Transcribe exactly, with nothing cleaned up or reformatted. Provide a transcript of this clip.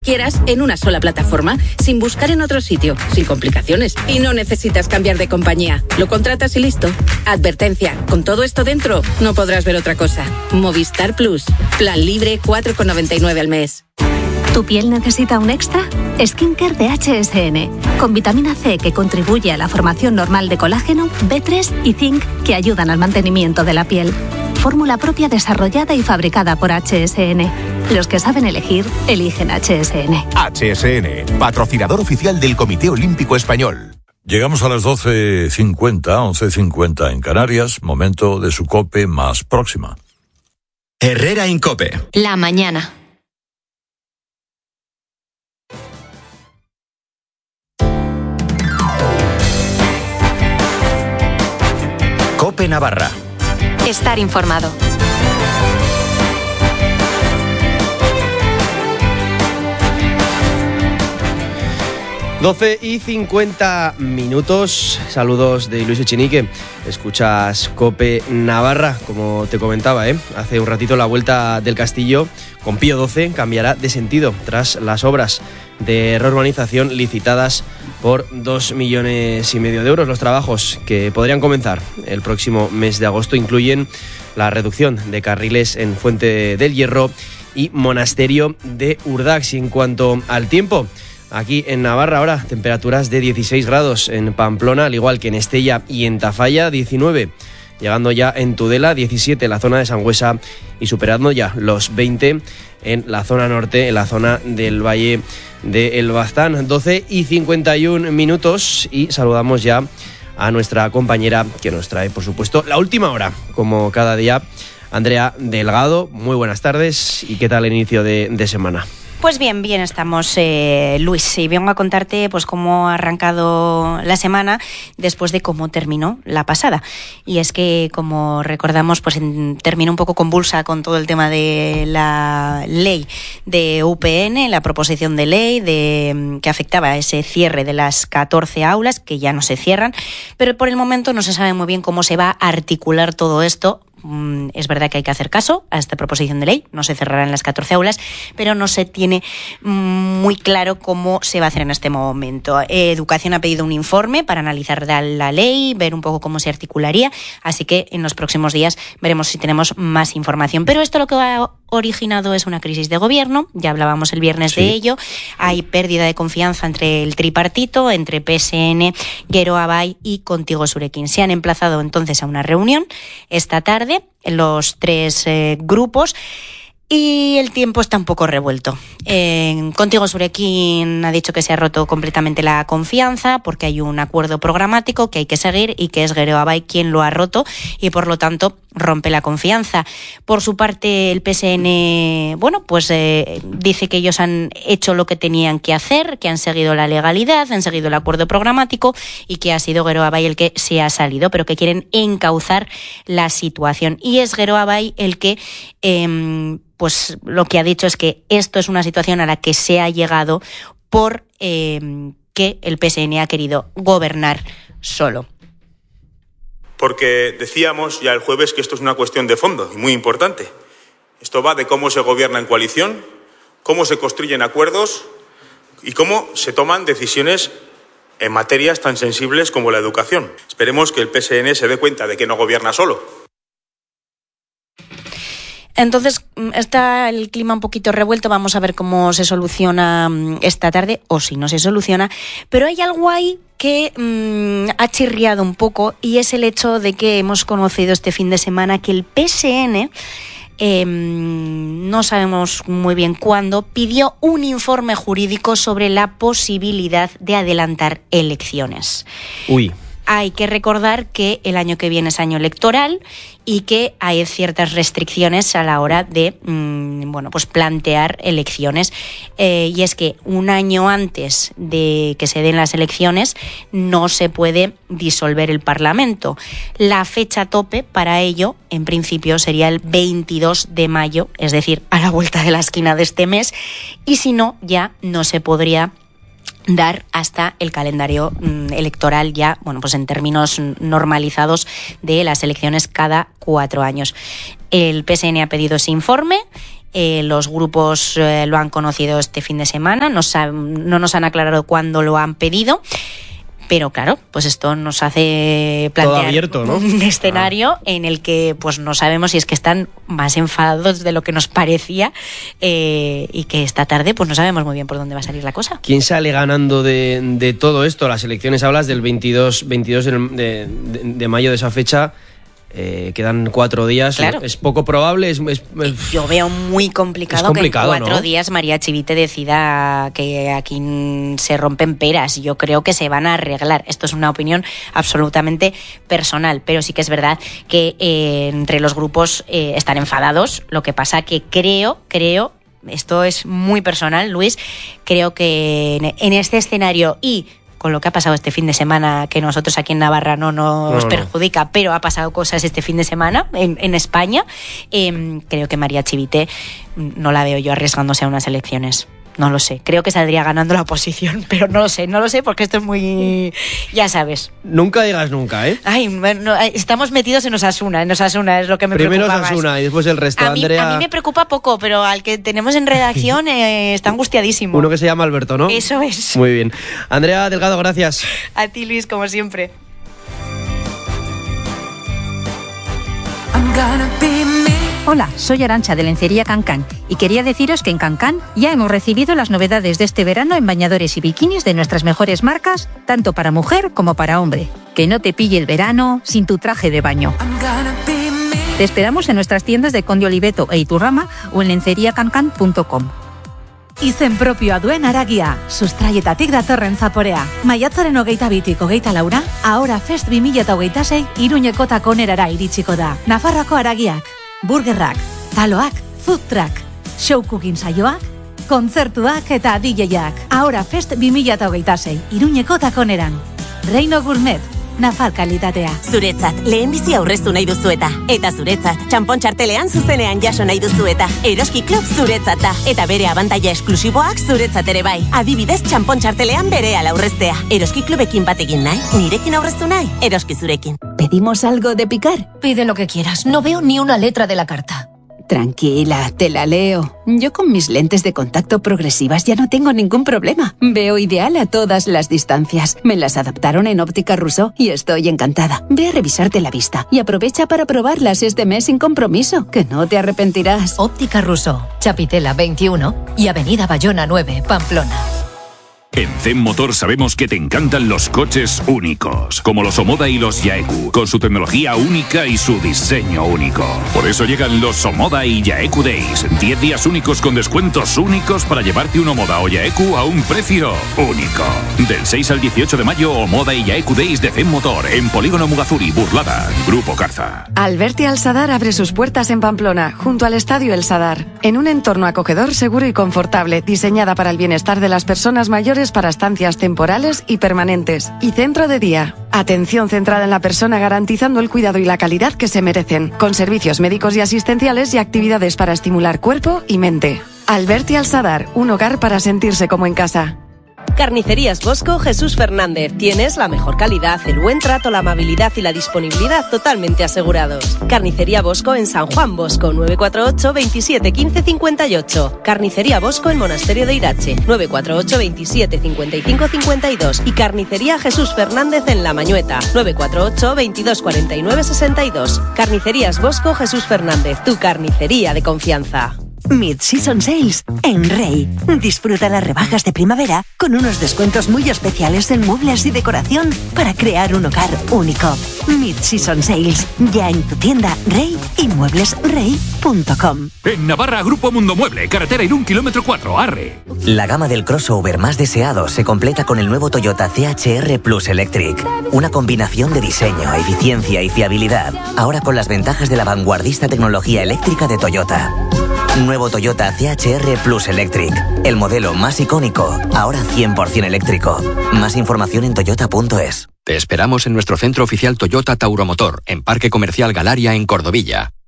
quieras en una sola plataforma, sin buscar en otro sitio, sin complicaciones. Y no necesitas cambiar de compañía. Lo contratas y listo. Advertencia, con todo esto dentro, no podrás ver otra cosa. Movistar Plus. Plan libre, cuatro con noventa y nueve al mes. ¿Tu piel necesita un extra? Skincare de H S N, con vitamina C que contribuye a la formación normal de colágeno, B tres y zinc que ayudan al mantenimiento de la piel. Fórmula propia desarrollada y fabricada por H S N. Los que saben elegir, eligen H S N. H S N, patrocinador oficial del Comité Olímpico Español. Llegamos a las doce cincuenta, once cincuenta en Canarias, momento de su COPE más próxima. Herrera en COPE. La mañana. COPE Navarra. Estar informado. doce y cincuenta minutos. Saludos de Luis Echenique. Escuchas COPE Navarra, como te comentaba, ¿eh? Hace un ratito la vuelta del Castillo con Pío doce cambiará de sentido tras las obras de reurbanización licitadas por dos millones y medio de euros. Los trabajos que podrían comenzar el próximo mes de agosto incluyen la reducción de carriles en Fuente del Hierro y Monasterio de Urdax. Y en cuanto al tiempo, aquí en Navarra ahora temperaturas de dieciséis grados en Pamplona, al igual que en Estella y en Tafalla, diecinueve. Llegando ya en Tudela, diecisiete en la zona de Sangüesa y superando ya los veinte en la zona norte, en la zona del Valle de El Baztán. doce y cincuenta y un minutos y saludamos ya a nuestra compañera que nos trae, por supuesto, la última hora, como cada día, Andrea Delgado. Muy buenas tardes y ¿qué tal el inicio de, de semana? Pues bien, bien estamos, eh, Luis, y vengo a contarte pues cómo ha arrancado la semana después de cómo terminó la pasada. Y es que, como recordamos, pues en, terminó un poco convulsa con todo el tema de la ley de U P N, la proposición de ley de que afectaba a ese cierre de las catorce aulas, que ya no se cierran, pero por el momento no se sabe muy bien cómo se va a articular todo esto. Es verdad que hay que hacer caso a esta proposición de ley, no se cerrarán las catorce aulas, pero no se tiene muy claro cómo se va a hacer en este momento. Educación ha pedido un informe para analizar la ley, ver un poco cómo se articularía, así que en los próximos días veremos si tenemos más información. Pero esto lo que ha originado es una crisis de gobierno, ya hablábamos el viernes sí. de ello, hay pérdida de confianza entre el tripartito, entre P S N, Geroa Bai y Contigo Surekin. Se han emplazado entonces a una reunión esta tarde los tres eh, grupos y el tiempo está un poco revuelto. Eh, Contigo Surekin ha dicho que se ha roto completamente la confianza porque hay un acuerdo programático que hay que seguir y que es Geroa Bai quien lo ha roto y por lo tanto rompe la confianza. Por su parte el P S N, bueno, pues eh, dice que ellos han hecho lo que tenían que hacer, que han seguido la legalidad, han seguido el acuerdo programático y que ha sido Geroa Bai el que se ha salido, pero que quieren encauzar la situación. Y es Geroa Bai el que eh, pues lo que ha dicho es que esto es una situación a la que se ha llegado por eh, que el P S N ha querido gobernar solo. Porque decíamos ya el jueves que esto es una cuestión de fondo y muy importante. Esto va de cómo se gobierna en coalición, cómo se construyen acuerdos y cómo se toman decisiones en materias tan sensibles como la educación. Esperemos que el P S N se dé cuenta de que no gobierna solo. Entonces está el clima un poquito revuelto, vamos a ver cómo se soluciona esta tarde o si no se soluciona, pero hay algo ahí que mmm, ha chirriado un poco y es el hecho de que hemos conocido este fin de semana que el P S N, eh, no sabemos muy bien cuándo, pidió un informe jurídico sobre la posibilidad de adelantar elecciones. Uy. Hay que recordar que el año que viene es año electoral y que hay ciertas restricciones a la hora de mmm, bueno, pues plantear elecciones. Eh, y es que un año antes de que se den las elecciones no se puede disolver el Parlamento. La fecha tope para ello, en principio, sería el veintidós de mayo, es decir, a la vuelta de la esquina de este mes, y si no, ya no se podría dar hasta el calendario mm, electoral ya, bueno, pues en términos normalizados de las elecciones cada cuatro años. El P S N ha pedido ese informe Eh, los grupos eh, lo han conocido este fin de semana, no, sab- no nos han aclarado cuándo lo han pedido. Pero claro, pues esto nos hace plantear abierto, ¿no? un escenario ah. en el que pues no sabemos si es que están más enfadados de lo que nos parecía eh, y que esta tarde pues no sabemos muy bien por dónde va a salir la cosa. ¿Quién sale ganando de, de todo esto? Las elecciones, hablas del veintidós, veintidós de, de, de mayo de esa fecha. Eh, quedan cuatro días, claro. Es poco probable. Es, es, es, Yo veo muy complicado, complicado que en cuatro ¿no? días María Chivite decida que aquí se rompen peras. Yo creo que se van a arreglar. Esto es una opinión absolutamente personal, pero sí que es verdad que eh, entre los grupos eh, están enfadados. Lo que pasa que creo, creo, esto es muy personal, Luis, creo que en, en este escenario y con lo que ha pasado este fin de semana, que nosotros aquí en Navarra no nos no, perjudica, no. pero ha pasado cosas este fin de semana en, en España, eh, creo que María Chivite no la veo yo arriesgándose a unas elecciones. No lo sé, creo que saldría ganando la oposición, pero no lo sé, no lo sé porque esto es muy... ya sabes. Nunca digas nunca, ¿eh? Ay, no, estamos metidos en Osasuna, en Osasuna es lo que me Primero preocupa Osasuna más. Y después el resto, a mí, Andrea... A mí me preocupa poco, pero al que tenemos en redacción eh, está angustiadísimo. Uno que se llama Alberto, ¿no? Eso es. Muy bien. Andrea Delgado, gracias. A ti, Luis, como siempre. Hola, soy Arantxa de Lencería Cancán y quería deciros que en Cancán ya hemos recibido las novedades de este verano en bañadores y bikinis de nuestras mejores marcas, tanto para mujer como para hombre. Que no te pille el verano sin tu traje de baño. Te esperamos en nuestras tiendas de Conde Oliveto e Iturrama o en lencería cancán punto com. Izen propioa duen haragia, sustraietatik datorren zaporea. Maiatzaren hogeita bitik hogeita laura, Ahora Fest bi mila hogeita sei Iruñeko takonerara iritsiko da. Nafarroako haragiak, burgerrak, taloak, food truck, show cooking saioak, kontzertuak eta D J-ak. Ahora Fest bi mila hogeita sei Iruñeko takoneran. Reino Gourmet, Nafar kalitatea. Zuretzat, lehenbizi aurreztu nahi duzu eta. Eta zuretzat, txanpon txartelean zuzenean jaso nahi duzu eta. Eroski Club zuretzat da. Eta bere abantaila esklusiboak zuretzat ere bai. Adibidez, txanpon txartelean berehala aurreztea. Eroski Clubekin batekin nahi, nirekin aurreztu nahi, eroski zurekin. ¿Pedimos algo de picar? Pide lo que quieras, no veo ni una letra de la carta. Tranquila, te la leo. Yo con mis lentes de contacto progresivas ya no tengo ningún problema. Veo ideal a todas las distancias. Me las adaptaron en Óptica Rousseau y estoy encantada. Ve a revisarte la vista y aprovecha para probarlas este mes sin compromiso, que no te arrepentirás. Óptica Rousseau, Chapitela veintiuno y Avenida Bayona nueve, Pamplona. En Zen Motor sabemos que te encantan los coches únicos, como los Omoda y los Yaeku, con su tecnología única y su diseño único. Por eso llegan los Omoda y Yaeku Days, diez días únicos con descuentos únicos para llevarte un Omoda o Yaeku a un precio único. Del seis al dieciocho de mayo, Omoda y Yaeku Days de Zen Motor, en Polígono Mugazuri, Burlada, Grupo Carza. Alberti El Sadar abre sus puertas en Pamplona, junto al Estadio El Sadar, en un entorno acogedor, seguro y confortable, diseñada para el bienestar de las personas mayores para estancias temporales y permanentes, y centro de día. Atención centrada en la persona, garantizando el cuidado y la calidad que se merecen, con servicios médicos y asistenciales y actividades para estimular cuerpo y mente. Alberti El Sadar, un hogar para sentirse como en casa. Carnicerías Bosco Jesús Fernández. Tienes la mejor calidad, el buen trato, la amabilidad y la disponibilidad totalmente asegurados. Carnicería Bosco en San Juan Bosco, nueve cuatro ocho, veintisiete, quince, cincuenta y ocho. Carnicería Bosco en Monasterio de Irache, nueve cuatro ocho, veintisiete, cincuenta y cinco, cincuenta y dos. Y Carnicería Jesús Fernández en La Mañueta, nueve cuatro ocho, veintidós, cuarenta y nueve, sesenta y dos. Carnicerías Bosco Jesús Fernández, tu carnicería de confianza. Mid-Season Sales en Rey. Disfruta las rebajas de primavera con unos descuentos muy especiales en muebles y decoración para crear un hogar único. Mid-Season Sales, ya en tu tienda Rey y muebles rey punto com. En Navarra, Grupo Mundo Mueble, carretera Irún, kilómetro cuatro, Arre. La gama del crossover más deseado se completa con el nuevo Toyota C H R Plus Electric. Una combinación de diseño, eficiencia y fiabilidad. Ahora con las ventajas de la vanguardista tecnología eléctrica de Toyota. Nuevo Toyota C H R Plus Electric. El modelo más icónico, ahora cien por ciento eléctrico. Más información en toyota punto es. Te esperamos en nuestro centro oficial Toyota Tauromotor, en Parque Comercial Galaria, en Cordovilla.